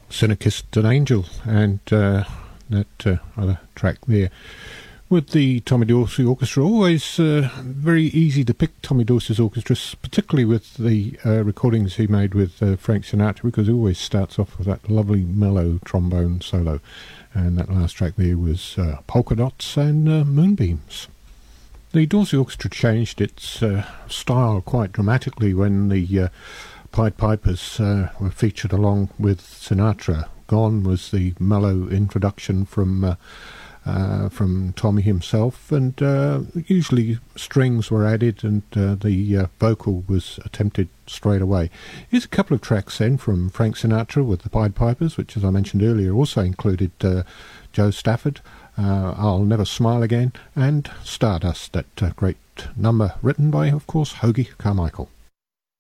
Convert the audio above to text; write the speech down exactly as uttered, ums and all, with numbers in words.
Sinner Kissed an Angel, and uh, that uh, other track there with the Tommy Dorsey Orchestra. Always uh, very easy to pick Tommy Dorsey's orchestra, particularly with the uh, recordings he made with uh, Frank Sinatra, because he always starts off with that lovely mellow trombone solo. And that last track there was uh, Polka Dots and uh, Moonbeams. The Dorsey Orchestra changed its uh, style quite dramatically when the uh, Pied Pipers uh, were featured along with Sinatra. Gone was the mellow introduction from uh, uh, from Tommy himself, and uh, usually strings were added, and uh, the uh, vocal was attempted straight away. Here's a couple of tracks then from Frank Sinatra with the Pied Pipers, which, as I mentioned earlier, also included uh, Joe Stafford, uh, I'll Never Smile Again, and Stardust, that uh, great number written by, of course, Hoagy Carmichael.